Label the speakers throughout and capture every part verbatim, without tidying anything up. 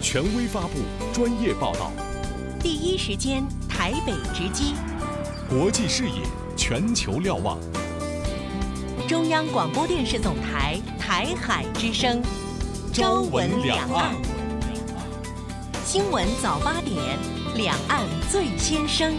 Speaker 1: 权威发布，专业报道，
Speaker 2: 第一时间台北直击，
Speaker 1: 国际视野，全球瞭望。
Speaker 2: 中央广播电视总台台海之声，
Speaker 1: 朝闻两岸。
Speaker 2: 新闻早八点，两岸最先声。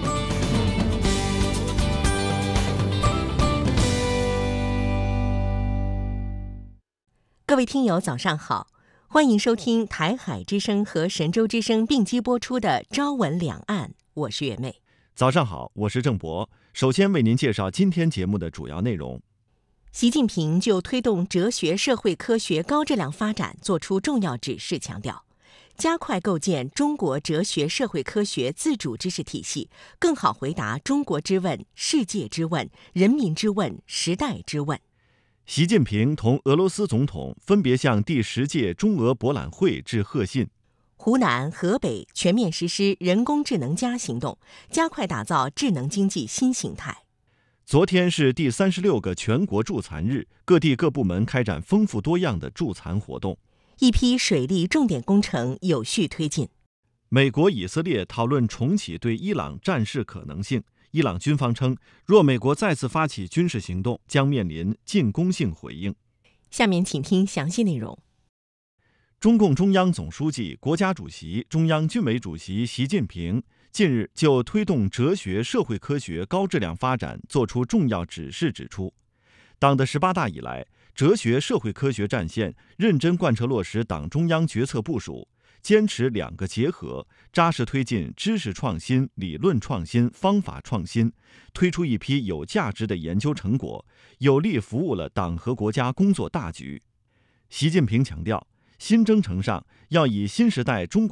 Speaker 2: 各位听友，早上好，欢迎收听台海之声和神州之声并机播出的《朝闻两岸》，我是月妹。
Speaker 3: 早上好，我是郑博。首先为您介绍今天节目的主要内容。
Speaker 2: 习近平就推动哲学社会科学高质量发展作出重要指示，强调加快构建中国哲学社会科学自主知识体系，更好回答中国之问、世界之问、人民之问、时代之问。
Speaker 3: 习近平同俄罗斯总统分别向第十届中俄博览会致贺信。
Speaker 2: 湖南、河北全面实施人工智能加行动，加快打造智能经济新形态。
Speaker 3: 昨天是第三十六个全国助残日，各地各部门开展丰富多样的助残活动。
Speaker 2: 一批水利重点工程有序推进。
Speaker 3: 美国、以色列讨论重启对伊朗战事可能性。伊朗军方称，若美国再次发起军事行动，将面临进攻性回应。
Speaker 2: 下面请听详细内容。
Speaker 3: 中共中央总书记、国家主席、中央军委主席习近平近日就推动哲学社会科学高质量发展作出重要指示，指出，党的十八大以来，哲学社会科学战线认真贯彻落实党中央决策部署，坚持两个结合，扎实推进知识创新、理论创新、方法创新，推出一批有价值的研究成果，有力服务了党和国家工作大局。习近平强调，新征程上要以新时代中国